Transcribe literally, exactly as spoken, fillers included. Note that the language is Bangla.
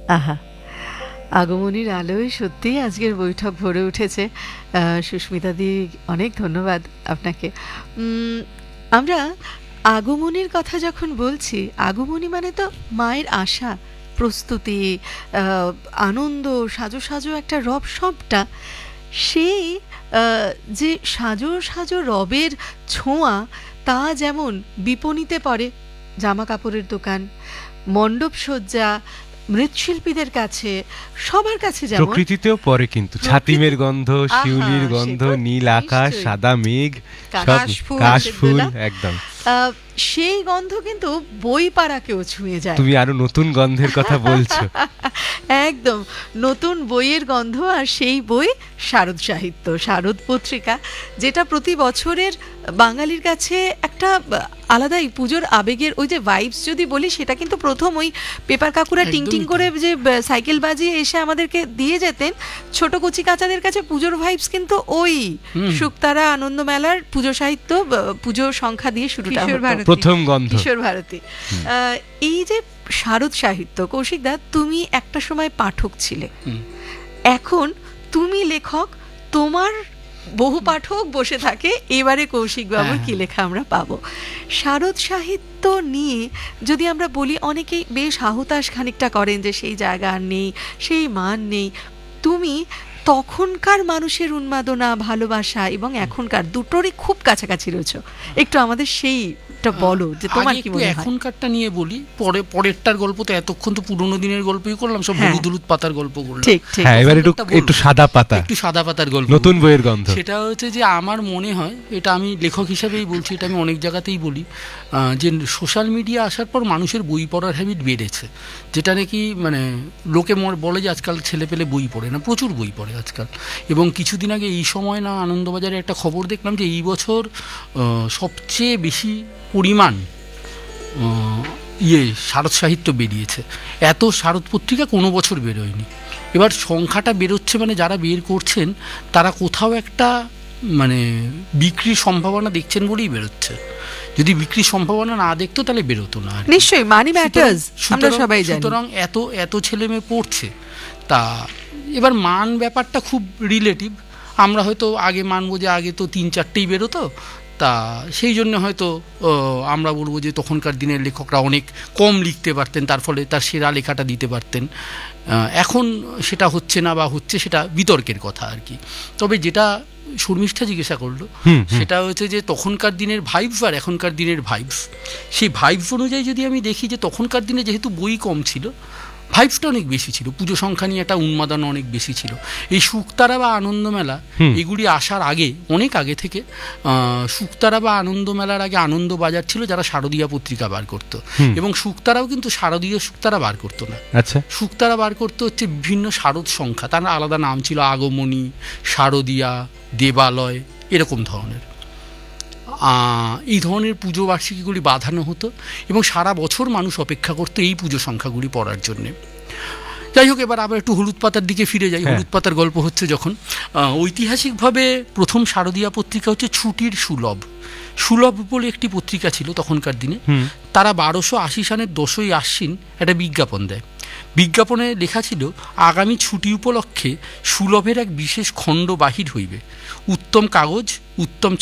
আহা, আগমনীর আলোয় সত্যিই আজকের বৈঠক ভরে উঠেছে। সুস্মিতা দি, অনেক ধন্যবাদ আপনাকে। আমরা আগমনীর কথা যখন বলছি, আগমনী মানে তো মায়ের আশা, প্রস্তুতি, আনন্দ, সাজো সাজো একটা রব, সবটা। সেই যে সাজো সাজো রবের ছোঁয়া, তা যেমন বিপণীতে পড়ে জামা কাপড়ের দোকান, মণ্ডপ সজ্জা, মৃৎশিল্পীদের কাছে, সবার কাছে যেমন প্রকৃতিতেও পড়ে, কিন্তু ছাতিমের গন্ধ, শিউলির গন্ধ, নীল আকাশ, সাদা মেঘ, কাশফুল, একদম সেই গন্ধ কিন্তু বইপাড়াকেও ছুঁয়ে যায়। তুমি আরো নতুন গন্ধের কথা বলছো। একদম নতুন বইয়ের গন্ধ, আর সেই বই শারদ সাহিত্য, শারদ পত্রিকা, যেটা প্রতি বছরের বাঙালির কাছে একটা আলাদাই পুজোর আবেগের ওই যে ভাইবস যদি বলি, সেটা কিন্তু প্রথম ওই পেপার কাকুরা টিং টিং করে যে সাইকেল বাজিয়ে এসে আমাদেরকে দিয়ে যেতেন, ছোট কচি কাচাদের কাছে পুজোর ভাইবস কিন্তু ওই শুকতারা আনন্দ মেলার পুজো সাহিত্য, পুজো সংখ্যা দিয়ে শুরুটা হতো, প্রথম গন্ধ কিশোর ভারতী। এই যে শারদ সাহিত্য, কৌশিক দা, তুমি একটা সময় পাঠক ছিলে, এখন তুমি লেখক, তোমার বহু পাঠক বসে থাকে, এবারে কৌশিক বাবুর কি লেখা আমরা পাবো। শারদ সাহিত্য নিয়ে যদি আমরা বলি, অনেকেই বেশ হাহুতাশ খানিকটা করেন যে সেই জায়গা আর নেই, সেই মান নেই। তুমি তখনকার মানুষের উন্মাদনা, ভালোবাসা এবং এখনকার দুটোরই খুব কাছাকাছি রয়েছে, একটু আমাদের সেইটা বলো যে তোমার কি মনে হয়। এখনকারটা নিয়ে বলি, পরে পরেরটার গল্প তো এতক্ষণ তো পুরোনো দিনের গল্পই করলাম, সব হলুদ হলুদ পাতার গল্প করলাম। ঠিক ঠিক, হ্যাঁ, এবার একটু একটু সাদা পাতা, একটু সাদা পাতার গল্প, নতুন বইয়ের গন্ধ। সেটা হচ্ছে যে আমার মনে হয়, এটা আমি লেখক হিসেবেই বলছি, এটা আমি অনেক জায়গাতেই বলি, যে সোশ্যাল মিডিয়া আসার পর মানুষের বই পড়ার হ্যাবিট বেড়েছে, যেটা নাকি মানে লোকে বলে যে আজকাল ছেলে পেলে বই পড়ে না, প্রচুর বই পড়ে আজকাল। এবং কিছুদিন আগে এই সময় না আনন্দবাজারে একটা খবর দেখলাম যে এই বছর সবচেয়ে বেশি পরিমাণ ইয়ে শারদ সাহিত্য বেরিয়েছে। এত শারদ পত্রিকা কোনো বছর বেরোয়নি। এবার সংখ্যাটা বেরোচ্ছে মানে যারা বের করছেন তারা কোথাও একটা মানে বিক্রির সম্ভাবনা দেখছেন বলেই বেরোচ্ছে। যদি বিক্রির সম্ভাবনা না দেখতো তাহলে বেরোতো না। নিশ্চয়ই মানি ম্যাটার্স, আমরা সবাই জানি। সুতরাং এত এত ছেলে মেয়ে পড়ছে, তা এবার মান ব্যাপারটা খুব রিলেটিভ। আমরা হয়তো আগে মানবো যে আগে তো তিন চারটেই বেরোতো, তা সেই জন্য হয়তো আমরা বলবো যে তখনকার দিনের লেখকরা অনেক কম লিখতে পারতেন, তার ফলে তার সেরা লেখাটা দিতে পারতেন। এখন সেটা হচ্ছে না বা হচ্ছে, সেটা বিতর্কের কথা আর কি। তবে যেটা শর্মিষ্ঠা জিজ্ঞাসা করলো, সেটা হচ্ছে যে তখনকার দিনের ভাইবস আর এখনকার দিনের ভাইবস। সেই ভাইবস অনুযায়ী যদি আমি দেখি যে তখনকার দিনে যেহেতু বই কম ছিল, ভাইবসটা অনেক বেশি ছিল, পুজো সংখ্যা নিয়ে একটা উন্মাদনা অনেক বেশি ছিল। এই শুকতারা বা আনন্দমেলা এগুলি আসার আগে, অনেক আগে থেকে শুকতারা বা আনন্দমেলার আগে আনন্দ বাজার ছিল, যারা শারদীয়া পত্রিকা বার করতো। এবং শুকতারাও কিন্তু শারদীয় শুকতারা বার করতো না। আচ্ছা, শুকতারা বার করতো হচ্ছে বিভিন্ন শারদ সংখ্যা, তার আলাদা নাম ছিল, আগমনী, শারদীয়া, দেবালয়, এরকম ধরনের। এই ধরনের পুজো বার্ষিকীগুলি বাঁধানো হতো এবং সারা বছর মানুষ অপেক্ষা করতো এই পুজো সংখ্যাগুলি পড়ার জন্যে। যাই হোক, এবার আবার একটু হলুদ পাতার দিকে ফিরে যাই। হলুদ পাতার গল্প হচ্ছে যখন ঐতিহাসিকভাবে প্রথম শারদীয়া পত্রিকা হচ্ছে ছুটির সুলভ। সুলভ বলে একটি পত্রিকা ছিল তখনকার দিনে। তারা বারোশো আশি সালের দশই আশ্বিন একটা বিজ্ঞাপন দেয়। বিজ্ঞাপনে লেখা ছিল, আগামী ছুটি উপলক্ষে সুলভের এক বিশেষ খণ্ড বাহির হইবে, উত্তম কাগজ, উত্তম